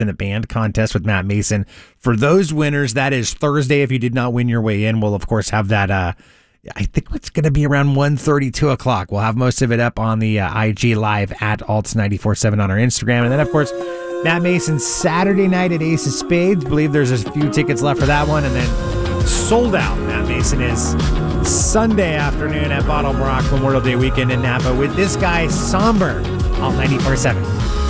in the band contest with Matt Mason. For those winners, that is Thursday. If you did not win your way in, we'll of course have that. I think it's going to be around 1:30, 2 o'clock. We'll have most of it up on the IG Live at Alts947 on our Instagram. And then, of course, Matt Mason Saturday night at Ace of Spades. Believe there's a few tickets left for that one. And then sold out. Matt Mason is Sunday afternoon at Bottle Rock Memorial Day weekend in Napa with this guy, Somber, on 94.7.